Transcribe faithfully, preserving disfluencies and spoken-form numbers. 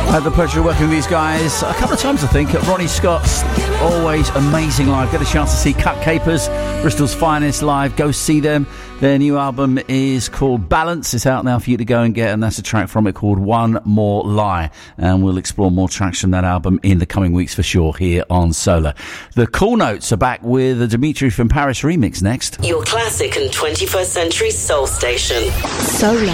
I had the pleasure of working with these guys a couple of times, I think, at Ronnie Scott's. Always amazing live. Get a chance to see Cut Capers, Bristol's finest, live. Go see them. Their new album is called Balance. It's out now for you to go and get, and that's a track from it called One More Lie. And we'll explore more tracks from that album in the coming weeks for sure here on Solar. The Cool Notes are back with the Dimitri from Paris remix next. Your classic and twenty-first century soul station. Solar.